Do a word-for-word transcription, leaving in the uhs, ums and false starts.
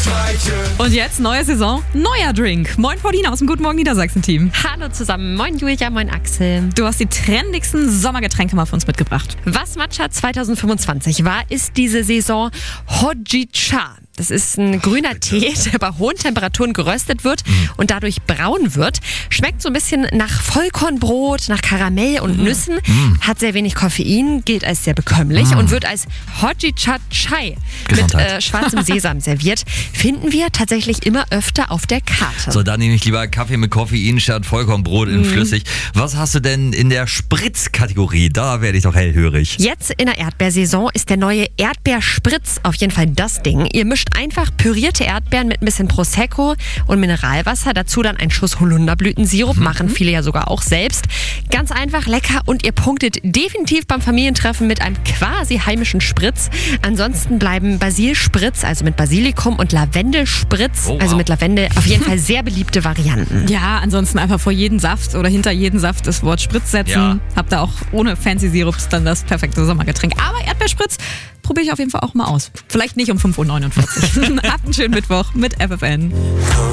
Und jetzt neue Saison, neuer Drink. Moin Paulina aus dem Guten Morgen Niedersachsen-Team. Hallo zusammen, moin Julia, moin Axel. Du hast die trendigsten Sommergetränke mal für uns mitgebracht. Was Matcha zwanzig fünfundzwanzig war, ist diese Saison Hojicha. Das ist ein grüner Tee, der bei hohen Temperaturen geröstet wird und dadurch braun wird. Schmeckt so ein bisschen nach Vollkornbrot, nach Karamell und Nüssen. Hat sehr wenig Koffein, gilt als sehr bekömmlich und wird als Hojicha Chai mit äh, schwarzem Sesam serviert. Finden wir tatsächlich immer öfter auf der Karte. So, dann nehme ich lieber Kaffee mit Koffein statt Vollkornbrot in flüssig. Was hast du denn in der Spritzkategorie? Da werde ich doch hellhörig. Jetzt in der Erdbeersaison ist der neue Erdbeerspritz auf jeden Fall das Ding. Ihr mischt einfach pürierte Erdbeeren mit ein bisschen Prosecco und Mineralwasser. Dazu dann ein Schuss Holunderblütensirup. Machen viele ja sogar auch selbst. Ganz einfach, lecker und ihr punktet definitiv beim Familientreffen mit einem quasi heimischen Spritz. Ansonsten bleiben Basilspritz, also mit Basilikum, und Lavendelspritz, Oh, wow. also mit Lavendel, auf jeden Fall sehr beliebte Varianten. Ja, ansonsten einfach vor jeden Saft oder hinter jeden Saft das Wort Spritz setzen. Ja. Habt ihr auch ohne fancy Sirups dann das perfekte Sommergetränk. Aber Erdbeerspritz probiere ich auf jeden Fall auch mal aus. Vielleicht nicht um fünf Uhr neunundvierzig. Habt einen schönen Mittwoch mit F F N.